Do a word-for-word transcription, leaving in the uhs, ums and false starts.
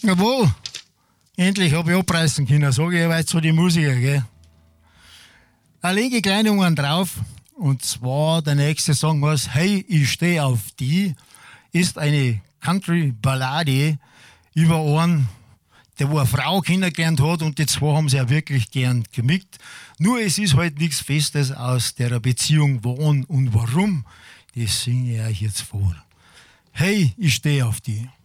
Jawohl, endlich habe ich abreißen können, sage ich jeweils zu den Musikern, gell. Eine lege kleine Jungen drauf, und zwar der nächste Song was, Hey, ich steh auf die, ist eine Country-Ballade über einen, der wo eine Frau kennengelernt hat, und die zwei haben sie ja wirklich gern gemickt. Nur es ist halt nichts Festes aus der Beziehung, wann und warum. Das singe ich euch jetzt vor. Hey, ich steh auf die.